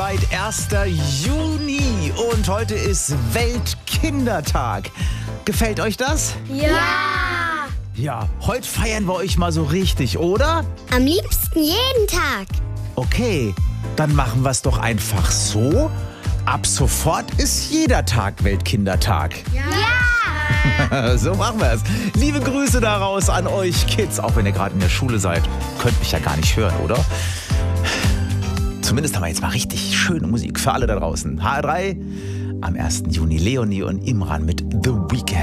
soweit, 1. Juni und heute ist Weltkindertag. Gefällt euch das? Ja! Ja, heute feiern wir euch mal so richtig, oder? Am liebsten jeden Tag. Okay, dann machen wir es doch einfach so. Ab sofort ist jeder Tag Weltkindertag. Ja! So machen wir es. Liebe Grüße daraus an euch Kids, auch wenn ihr gerade in der Schule seid. Könnt mich ja gar nicht hören, oder? Zumindest haben wir jetzt mal richtig schöne Musik für alle da draußen. HR3 am 1. Juni, Leonie und Imran mit The Weeknd.